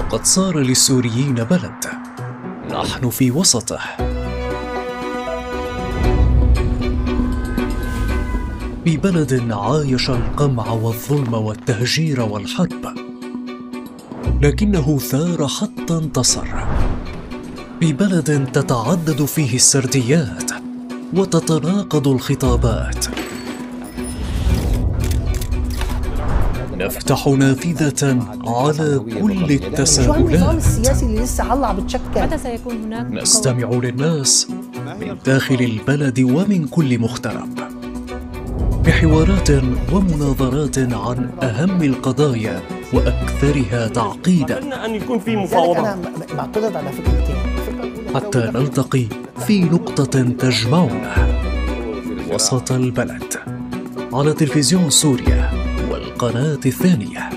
لقد صار للسوريين بلد نحن في وسطه. ببلد عايش القمع والظلم والتهجير والحرب، لكنه ثار حتى انتصر. ببلد تتعدد فيه السرديات وتتناقض الخطابات. نفتح نافذة على كل التساؤلات. شو النظام السياسي اللي لسه علّع بتشكل؟ متى سيكون هناك؟ نستمع للناس من داخل البلد ومن كل مغترب، بحوارات ومناظرات عن أهم القضايا وأكثرها تعقيدا. أتمنى أن يكون في مفاوضات. أنا معترض على فكرتين. حتى نلتقي في نقطة تجمعنا وسط البلد، على تلفزيون سوريا والقناة الثانية.